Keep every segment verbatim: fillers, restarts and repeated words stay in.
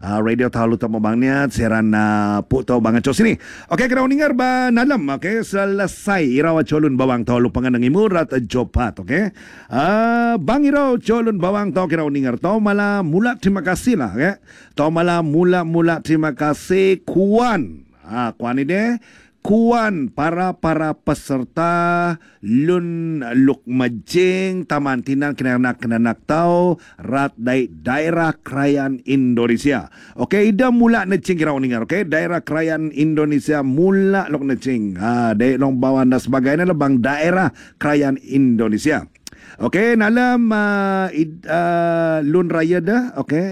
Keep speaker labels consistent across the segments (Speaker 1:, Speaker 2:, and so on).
Speaker 1: uh, radio tahu luta mabangnya siaran uh, pu tahu bangan cos ini. Okey, kena uningar ba nalam. Okey, selesai iraw colun bawang tahu lupangan ng imurat jopat. Okey. Uh, bang iraw colun bawang tahu kena uningar tahu malah mula terima kasih lah. Okay? Tahu malah mula-mula terima kasih kuan. Ah, kuan ini kuan para-para peserta lun luk majing taman tinang kenanak-kenanak tau rat dai daerah kerajaan Indonesia. Okey, ida mula necing kira uningar. Okey, daerah kerajaan Indonesia mula luk necing. Ha, dai long bawan dan sebagainya lebang daerah kerajaan Indonesia. Okey, dalam uh, id, uh, lun raya dah. Okey,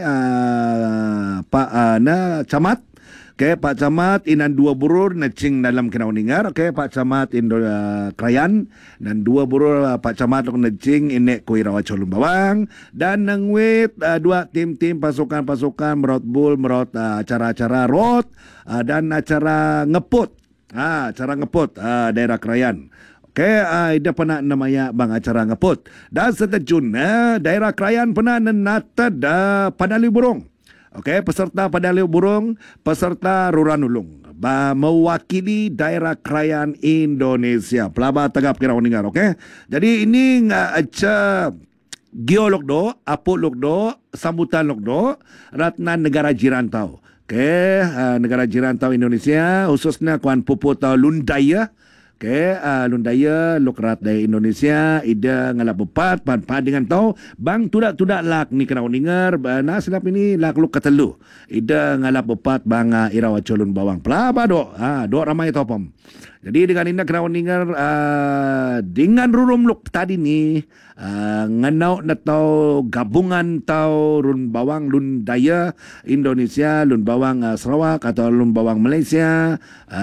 Speaker 1: uh, Pak uh, na camat. Okey, Pak Camat inan dua burur necing dalam kena uningar. Okey, Pak Camat Indo uh, Krayan dan dua burur uh, Pak Camat lok necing inek ku irawa colun bawang dan nangwit uh, dua tim-tim pasukan-pasukan merot bul merot uh, acara-acara rot uh, dan acara ngeput. Ah, acara ngeput uh, daerah Krayan. Okey, uh, ida pernah namanya bang acara ngeput. Dan setejun uh, daerah Krayan pernah nenata da padali burung. Okey, peserta padali burung, peserta Ruranulung ba mewakili daerah kerajaan Indonesia. Pelaba tegap kira uningar, okey. Jadi ini aca geolog do, apo lok do, sambutan lok do, ratna negara jiran tau. Okey, uh, negara jiran tau Indonesia, khususnya kuan pupu tau Lundaya. Okey, uh, Lundaya lokrat dari Indonesia ida ngalap bepat pan pan dengan tau bang tudak-tudak lak ni kena uningar na silap ini lak luk katelu ida ngalap bepat bang uh, irawa colun bawang pelaba do ha do ramai topom. Jadi dengan indah kena uningar uh, dengan rurum luk tadi ni uh, nganau na tau gabungan tau run bawang lun daya Indonesia lun bawang uh, Sarawak atau lun bawang Malaysia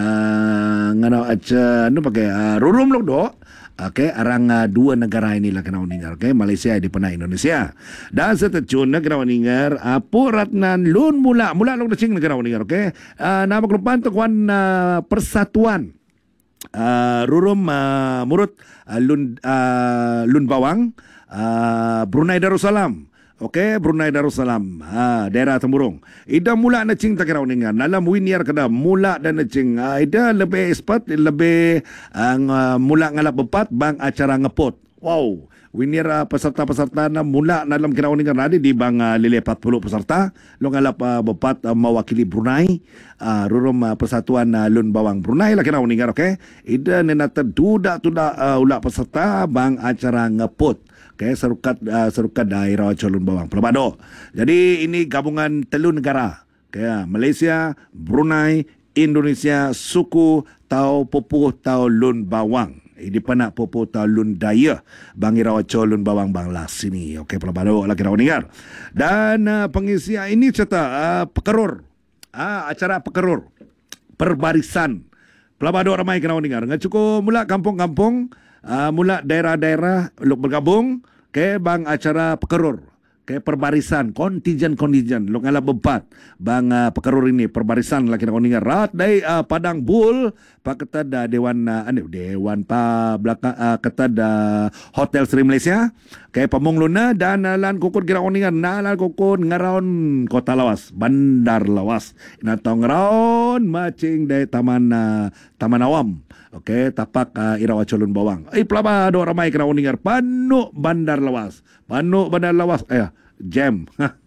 Speaker 1: uh, nganau aja nu pakai uh, rurum luk do. Okey, arang uh, dua negara inilah kena uningar. Okey, Malaysia di pernah Indonesia. Dan setejun kena uningar apu ratnan lun mula mula luk decing kena uningar. Okey, uh, nama kelupan tu kuan uh, persatuan Uh, rurum uh, murut uh, lun uh, lun bawang uh, Brunei Darussalam. Okey, Brunei Darussalam. Ha, daerah Temburung. Ida mula necing tak kira uningan. Dalam winiar kada mula dan necing. Uh, ida lebih expert, lebih uh, mula ngalap bepat bang acara ngepot. Wow. Winir uh, peserta-peserta na mula dalam kira uningan nadi di bang uh, lili empat puluh peserta lo ngalap uh, bepat uh, mewakili Brunei uh, rurum uh, persatuan uh, lun bawang Brunei lah kira uningan. Okey, ida nenata duda tuda uh, ulak peserta bang acara ngeput. Okey, serukat uh, serukat daerah colun bawang Pelabado. Jadi ini gabungan telu negara. Okey, Malaysia, Brunei, Indonesia, suku tau popuh tau lun bawang. Ini panak popo talun daya bang irawa colun bawang bangla sini. Okey, Pelabado lah kira uningar. Dan uh, pengisian ini cerita uh, pekerur. Ah, acara pekerur. Perbarisan. Pelabado ramai kira uningar. Nggak cukup mula kampung-kampung, uh, mula daerah-daerah luk bergabung. Okey, bang acara pekerur. Okey, perbarisan, kontijen-kontijen. Luk ngalap bepat bang uh, pekerur ini perbarisan lah kira uningar. Rat dari uh, Padang Bul pak ketada dewan uh, ane dewan pa belakang uh, ketada Hotel Sri Malaysia. Okey, Pamong Luna dan uh, lan kukun kira uningar nalan kukun ngaraon Kota Lawas, Bandar Lawas. Ina tau ngaraon macing dari Taman uh, Taman Awam. Okey, tapak uh, irawa colun bawang. Eh, Pelabado ramai kira uningar panu Bandar Lawas. Panu Bandar Lawas. Eh, jam.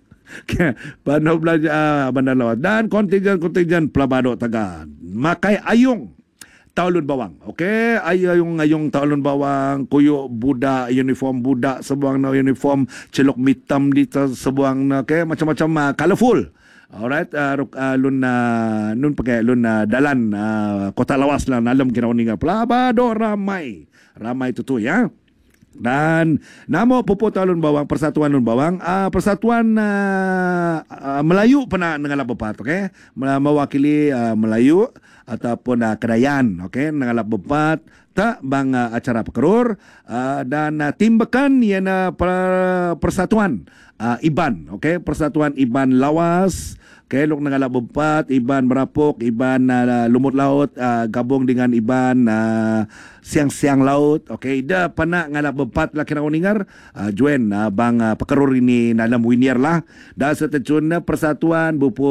Speaker 1: Panu belajar uh, Bandar Lawas dan kontijen-kontijen Pelabado Tagan. Makai ayung taulun bawang. Okey, ayung-ayung taulun bawang, kuyuk budak, uniform budak sebuang na uniform celok mitam di sebuang na okey, macam-macam uh, colorful. Alright, uh, uh, lun uh, nun pakai lun uh, dalan uh, Kota Lawas lah dalam kira uningan Pelabado ramai. Ramai tu tu ya. Dan nama pupu talun bawang persatuan lun bawang uh, persatuan uh, uh, Melayu pernah ngalap bepat. Okey, mewakili uh, Melayu ataupun uh, Kedayan. Okey, ngalap bepat tak bang uh, acara pekerur uh, dan uh, timbekan iana per, persatuan uh, Iban. Okey, persatuan Iban Lawas. Okey, luk ngalap bepat Iban Merapuk, Iban uh, Lumut Laut uh, gabung dengan Iban uh, Siang-siang Laut. Okey, ida pernah ngalap bepat lah kira uningar uh, join uh, bang uh, pekerur ini dalam winier lah. Dan setecun persatuan bupu